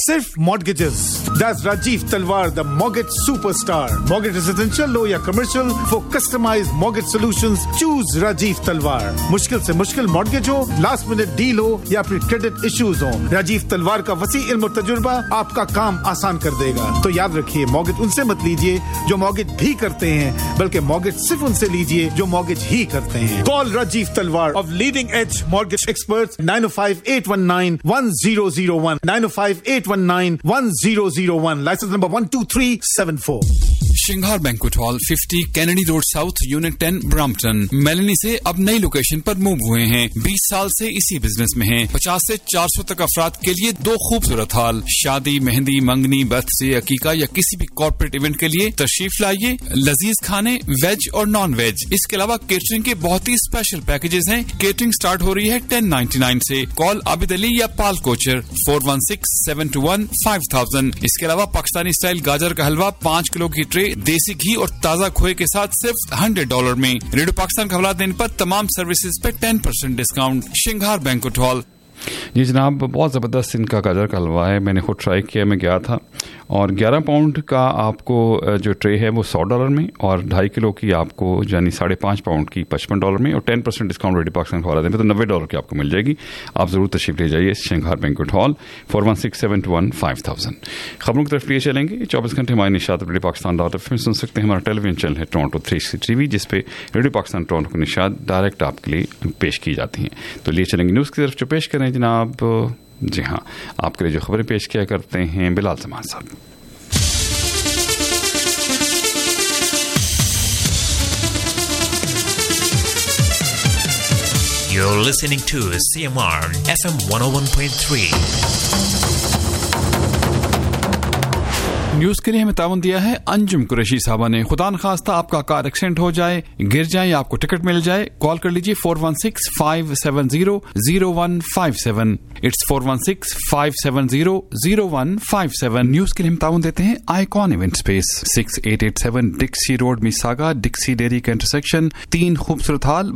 सिर्फ mortgages. That's Rajiv Talwar, the mortgage superstar. Mortgage residential, low या commercial, for customized mortgage solutions, choose Rajiv Talwar. मुश्किल से मुश्किल mortgage हो, last minute deal हो या फिर credit issues हो, राजीव तलवार का वसी इल्म और तजुर्बा आपका काम आसान कर देगा। तो याद रखिए, mortgage उनसे मत लीजिए जो mortgage भी करते हैं, बल्कि mortgage सिर्फ उनसे लीजिए जो mortgage ही करते हैं। Call Rajiv Talwar of Leading Edge Mortgage Experts 905-819-1001 905-819-1001 license number 12374। श्रृंगार banquet hall 50 Kennedy road south unit 10 Brampton. Melanie से अब नई लोकेशन पर मूव हुए हैं। 20 साल से इसी बिजनेस में हैं। 50 से 400 तक अफराद के लिए 2 खूबसूरत हॉल, शादी, मेहंदी, मंगनी, बर्थडे, अकीका या किसी भी कॉर्पोरेट इवेंट के लिए तशरीफ लाइए। लजीज खाने वेज और नॉन वेज, इसके अलावा केटरिंग के बहुत ही स्पेशल पैकेजेस हैं। केटरिंग स्टार्ट हो रही है 1099 से। कॉल आबिद अली या पाल कोचर 416-721-5000। इसके अलावा पाकिस्तानी स्टाइल गाजर का हलवा 5 किलो की ट्रे देसी घी और ताजा खोए के साथ सिर्फ $100 में। रेडियो पाकिस्तान का हवाला देने पर तमाम सर्विसेज पे 10% डिस्काउंट। श्रृंगार बैंक्वेट हॉल। जी जनाब, बहुत ज़बरदस्त इनका गाजर का हलवा है। मैंने खुद ट्राई किया, मैं गया था। और 11 पाउंड का आपको जो ट्रे है वो $100 में, और 2.5 किलो की आपको यानी 5.5 पाउंड की $55 में, और 10% डिस्काउंट रेडियो पाकिस्तान का हवाला देने पर तो $90 की आपको मिल जाएगी। आप ज़रूर तशरीफ ले जाइए श्रृंगार बैंक्वेट हॉल 416-721-5000। खबरों की तरफ लिए चलेंगे। 24 घंटे हमारे निशात रेडियो पाकिस्तान .fm सुन सकते हैं। हमारा टेलीविजन चैनल है टोरंटो 360 जिसपे रेडियो पाकिस्तान टोरंटो की निशात डायरेक्ट आपके लिए पेश की जाती हैं। तो लिए चलेंगे न्यूज़ की तरफ, जो पेश करें जनाब। जी हाँ, आपके लिए जो खबरें पेश किया करते हैं बिलाल जमान साहब। You're listening to CMR FM 101.3। News के लिए हमें ताउन दिया है अंजुम कुरैशी साहबा ने। खुदा न खास्ता आपका कार एक्सीडेंट हो जाए, गिर जाए या आपको टिकट मिल जाए, कॉल कर लीजिए 416-570-0157। इट्स 416-570-0157। न्यूज के लिए हम ताउन देते हैं icon event space 6887 डिक्सी road मिसागा, डिक्सी dairy का इंटरसेक्शन। 3 खूबसूरत हाल